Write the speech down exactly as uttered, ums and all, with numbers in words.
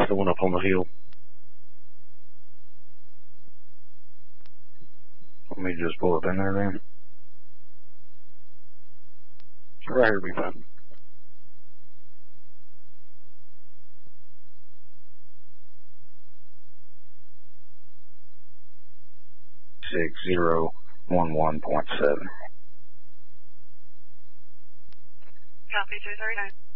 the one up on the hill. Let me just pull up in there then. Right here will be fine. Six zero one one point seven. Copy two thirty nine.